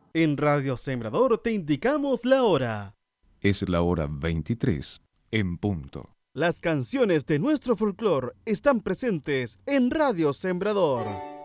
En Radio Sembrador te indicamos la hora. Es la hora 23 en punto. Las canciones de nuestro folclore están presentes en Radio Sembrador.